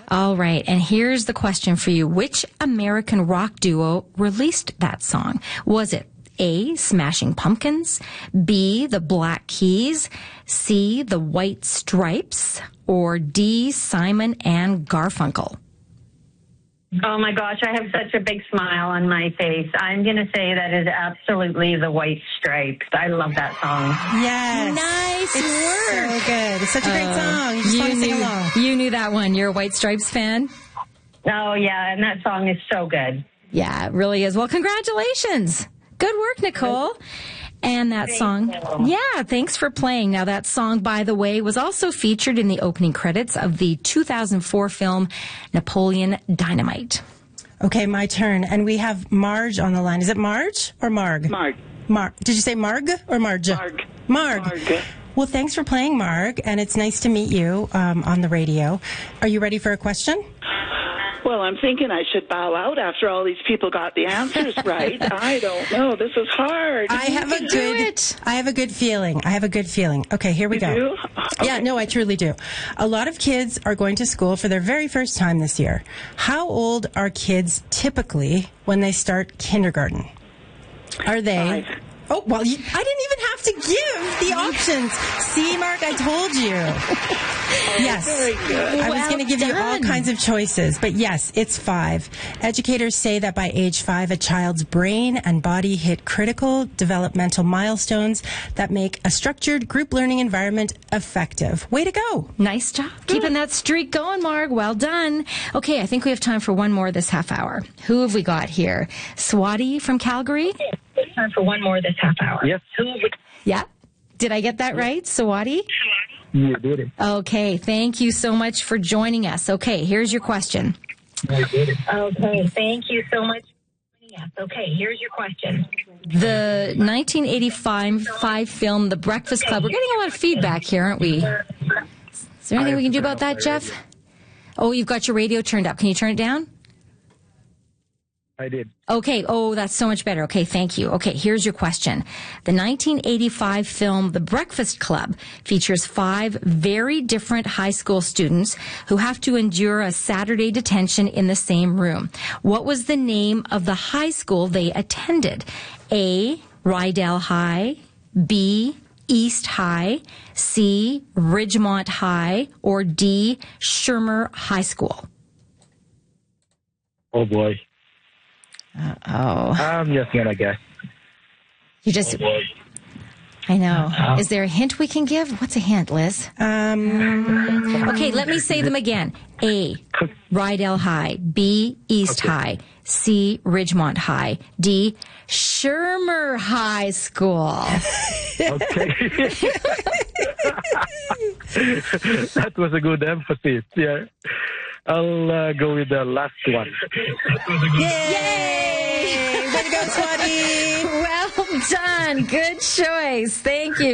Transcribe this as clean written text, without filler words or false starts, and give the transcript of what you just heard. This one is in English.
All right. And here's the question for you. Which American rock duo released that song? Was it A, Smashing Pumpkins, B, the Black Keys, C, the White Stripes, or D, Simon and Garfunkel? Oh my gosh, I have such a big smile on my face. I'm going to say that is absolutely the White Stripes. I love that song. Yes. Nice work. So good. It's such a great song. You just want to sing along. You knew that one. You're a White Stripes fan? Oh yeah, and that song is so good. Yeah, it really is. Well, congratulations. Good work, Nicole. And that song. Yeah, thanks for playing. Now, that song, by the way, was also featured in the opening credits of the 2004 film Napoleon Dynamite. Okay, my turn. And we have Marge on the line. Is it Marge or Marg? Marg. Did you say Marg or Marge? Marg. Well, thanks for playing, Marg. And it's nice to meet you on the radio. Are you ready for a question? Well, I'm thinking I should bow out after all these people got the answers right. I don't know. This is hard. I have a good feeling. Okay, here we go. You do? Okay. Yeah, no, I truly do. A lot of kids are going to school for their very first time this year. How old are kids typically when they start kindergarten? Are they? 5. Oh, well, I didn't even have to give the options. See, Mark, I told you. Yes. Very good. I was going to give you all kinds of choices, but yes, it's 5. Educators say that by age 5, a child's brain and body hit critical developmental milestones that make a structured group learning environment effective. Way to go. Nice job. Keeping that streak going, Marg. Well done. Okay, I think we have time for one more this half hour. Who have we got here? Swati from Calgary? Time for one more this half hour. Yes. Yeah. Did I get that right, Swati? You did it. Okay, thank you so much for joining us. Okay, here's your question. Okay, thank you so much. Yes. Okay, here's your question. The 1985 film The Breakfast Club. We're getting a lot of feedback here, aren't we? Is there anything we can do about that, Jeff? Oh, you've got your radio turned up. Can you turn it down? I did. Okay. Oh, that's so much better. Okay, thank you. Okay, here's your question. The 1985 film The Breakfast Club features 5 very different high school students who have to endure a Saturday detention in the same room. What was the name of the high school they attended? A, Rydell High, B, East High, C, Ridgemont High, or D, Shermer High School? Oh, boy. Oh. I'm just going to guess. You just... I know. Is there a hint we can give? What's a hint, Liz? Okay, let me say them again. A, Rydell High. B, East High. C, Ridgemont High. D, Shermer High School. Okay. That was a good emphasis. Yeah. I'll go with the last one. Yay! Way to go, Swati! Well done. Good choice. Thank you.